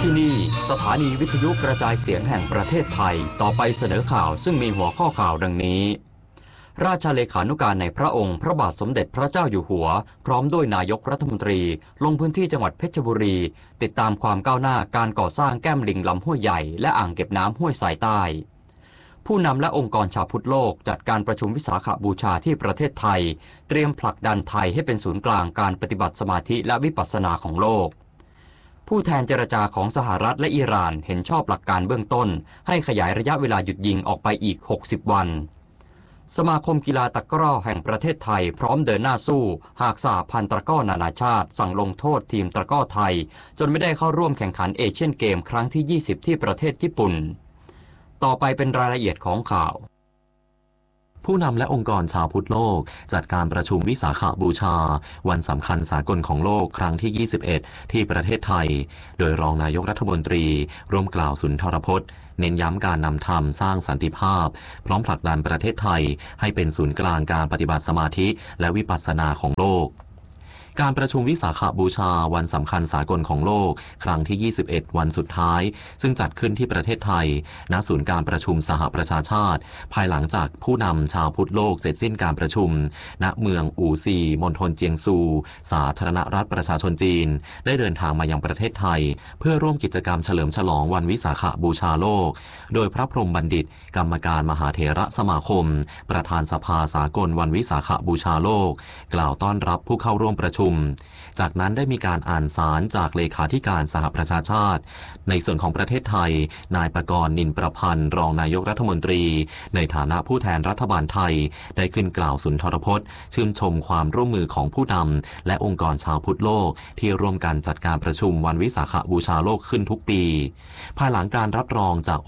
ที่นี่สถานีวิทยุกระจายเสียงแห่งประเทศไทยต่อไปเสนอข่าวซึ่งมีหัวข้อข่าวดังนี้ราชเลขานุการในพระองค์พระบาทสมเด็จพระเจ้าอยู่หัวพร้อมด้วยนายกรัฐมนตรีลงพื้นที่จังหวัดเพชรบุรีติดตามความก้าวหน้าการก่อสร้างแก้มลิงลำห้วยใหญ่และอ่างเก็บน้ำห้วยสายใต้ผู้นำและองค์กรชาวพุทธโลกจัดการประชุมวิสาขบูชาที่ประเทศไทยเตรียมผลักดันไทยให้เป็นศูนย์กลางการปฏิบัติสมาธิและวิปัสสนาของโลกผู้แทนเจรจาของสหรัฐและอิหร่านเห็นชอบหลักการเบื้องต้นให้ขยายระยะเวลาหยุดยิงออกไปอีก60วันสมาคมกีฬาตะกร้อแห่งประเทศไทยพร้อมเดินหน้าสู้หากสหพันธ์ตะกร้อนานาชาติสั่งลงโทษทีมตะกร้อไทยจนไม่ได้เข้าร่วมแข่งขันเอเชียนเกมครั้งที่20ที่ประเทศญี่ปุ่นต่อไปเป็นรายละเอียดของข่าวผู้นำและองค์กรชาวพุทธโลกจัดการประชุมวิสาขบูชาวันสำคัญสากลของโลกครั้งที่21ที่ประเทศไทยโดยรองนายกรัฐมนตรีร่วมกล่าวสุนทรพจน์เน้นย้ำการนำธรรมสร้างสันติภาพพร้อมผลักดันประเทศไทยให้เป็นศูนย์กลางการปฏิบัติสมาธิและวิปัสสนาของโลกการประชุมวิสาขบูชาวันสำคัญสากลของโลกครั้งที่21วันสุดท้ายซึ่งจัดขึ้นที่ประเทศไทยณศูนย์การประชุมสหประชาชาติภายหลังจากผู้นำชาวพุทธโลกเสร็จสิ้นการประชุมณเมืองอู่ซีมณฑลเจียงซูสาธารณรัฐประชาชนจีนได้เดินทางมายังประเทศไทยเพื่อร่วมกิจกรรมเฉลิมฉลองวันวิสาขบูชาโลกโดยพระพรหมบัณฑิตกรรมการมหาเถรสมาคมประธานสภาสากลวันวิสาขบูชาโลกกล่าวต้อนรับผู้เข้าร่วมประชุมจากนั้นได้มีการอ่านสารจากเลขาธิการสหประชาชาติในส่วนของประเทศไทยนายประกรณ์นินประพันธ์รองนายกรัฐมนตรีในฐานะผู้แทนรัฐบาลไทยได้ขึ้นกล่าวสุนทรพจน์ชื่นชมความร่วมมือของผู้นำและองค์กรชาวพุทธโลกที่ร่วมกันจัดการประชุมวันวิสาขบูชาโลกขึ้นทุกปีภายหลังการรับรองจาก